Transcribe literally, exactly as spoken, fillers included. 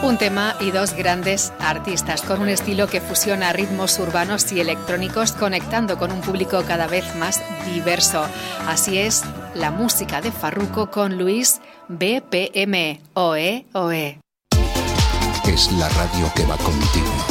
Un tema y dos grandes artistas con un estilo que fusiona ritmos urbanos y electrónicos, conectando con un público cada vez más diverso. Así es la música de Farruko con Luis B P M. Oe, oe. Es la radio que va contigo.